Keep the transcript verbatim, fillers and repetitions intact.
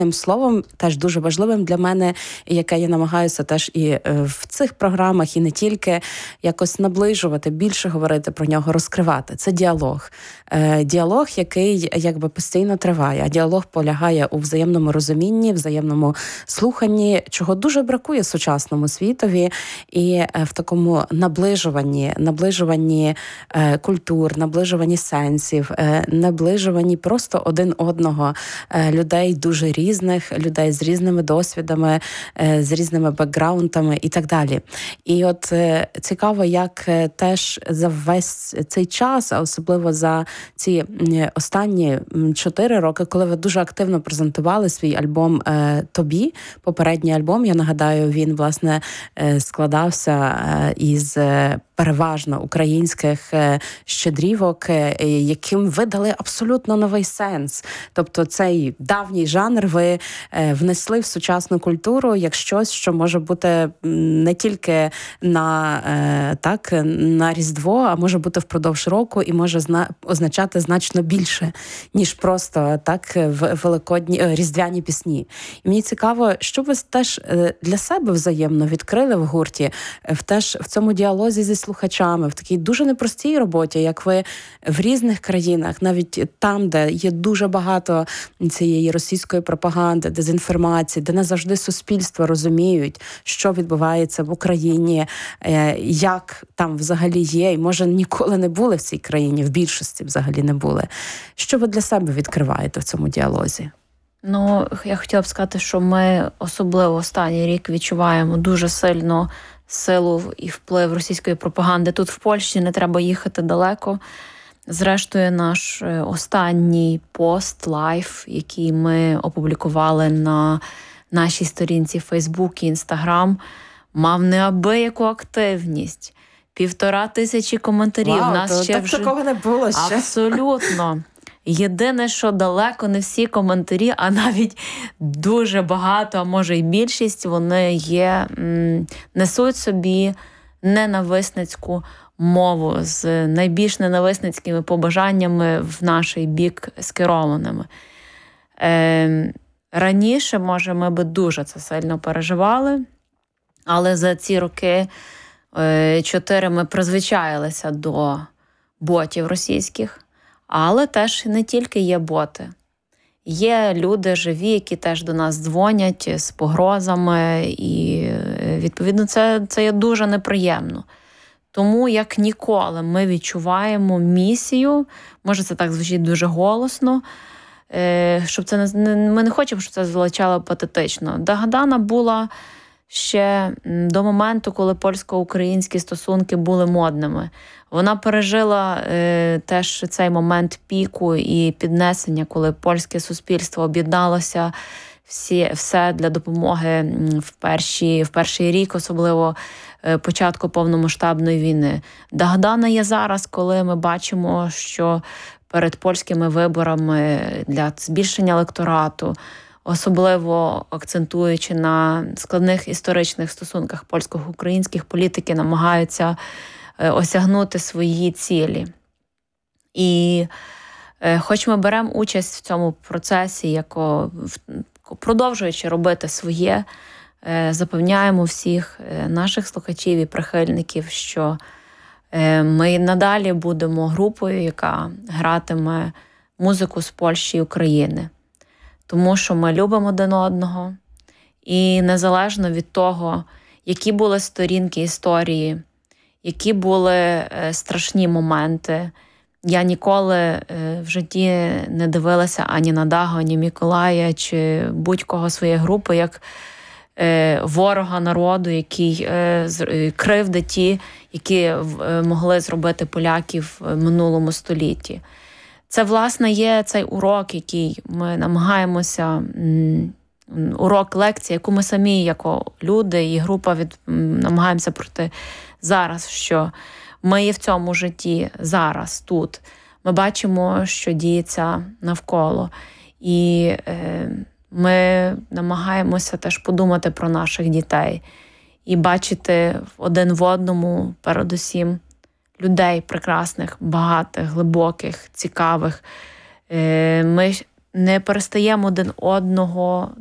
словом, теж дуже важливим для мене, яке я намагаюся теж і в цих програмах, і не тільки, якось наближувати, більше говорити про нього, розкривати. Це діалог. Діалог, який якби постійно триває, а діалог полягає у взаємному розумінні, взаємному слуханні, чого дуже бракує сучасному світові, і в такому наближуванні, наближуванні культур, наближуванні сенсів, наближуванні просто один одного, людей дуже різних, різних людей з різними досвідами, з різними бекграундами і так далі. І от цікаво, як теж за весь цей час, а особливо за ці останні чотири роки, коли ви дуже активно презентували свій альбом «Тобі», попередній альбом, я нагадаю, він, власне, складався із переважно українських щедрівок, яким ви дали абсолютно новий сенс. Тобто цей давній жанр ви внесли в сучасну культуру як щось, що може бути не тільки на, так, на Різдво, а може бути впродовж року і може зна- означати значно більше, ніж просто так великодні, різдвяні пісні. І мені цікаво, що ви теж для себе взаємно відкрили в гурті, в, теж, в цьому діалозі зі слухачами, в такій дуже непростій роботі, як ви в різних країнах, навіть там, де є дуже багато цієї російської пропаганди, дезінформації, де не завжди суспільство розуміють, що відбувається в Україні, як там взагалі є, і може ніколи не були в цій країні, в більшості взагалі не були. Що ви для себе відкриваєте в цьому діалозі? Ну, я хотіла б сказати, що ми особливо останній рік відчуваємо дуже сильно силу і вплив російської пропаганди. Тут в Польщі не треба їхати далеко. Зрештою, наш останній пост, лайф, який ми опублікували на нашій сторінці Facebook і Instagram, мав неабияку активність. Півтора тисячі коментарів. Вау, У нас то, ще так вже... такого не було ще. Абсолютно. Єдине, що далеко не всі коментарі, а навіть дуже багато, а може й більшість, вони є, м, несуть собі ненависницьку мову з найбільш ненависницькими побажаннями в наш бік скерованими. Е, раніше, може, ми би дуже це сильно переживали, але за ці роки е, чотири ми призвичаїлися до ботів російських. Але теж не тільки є боти. Є люди живі, які теж до нас дзвонять з погрозами, і, відповідно, це, це є дуже неприємно. Тому, як ніколи, ми відчуваємо місію, може це так звучить дуже голосно, щоб це не, ми не хочемо, щоб це звучало патетично. Дагадана була ще до моменту, коли польсько-українські стосунки були модними. Вона пережила е, теж цей момент піку і піднесення, коли польське суспільство об'єдналося всі, все для допомоги в, перші, в перший рік, особливо е, початку повномасштабної війни. Дагадана є зараз, коли ми бачимо, що перед польськими виборами для збільшення електорату, особливо акцентуючи на складних історичних стосунках польсько-українських, політики намагаються осягнути свої цілі. І е, хоч ми беремо участь в цьому процесі, яко, продовжуючи робити своє, е, запевняємо всіх е, наших слухачів і прихильників, що е, ми надалі будемо групою, яка гратиме музику з Польщі і України. Тому що ми любимо один одного, і незалежно від того, які були сторінки історії, які були е, страшні моменти, я ніколи е, в житті не дивилася ані на Дагу, ані Миколая, чи будь-кого своєї групи, як е, ворога народу, який е, з, кривди ті, які е, могли зробити поляків в минулому столітті. Це, власне, є цей урок, який ми намагаємося, м, урок, лекція, яку ми самі, як люди і група, від, м, намагаємося пройти зараз, що ми є в цьому житті зараз, тут. Ми бачимо, що діється навколо. І е, ми намагаємося теж подумати про наших дітей і бачити один в одному, передусім, людей прекрасних, багатих, глибоких, цікавих. Е, ми не перестаємо один одного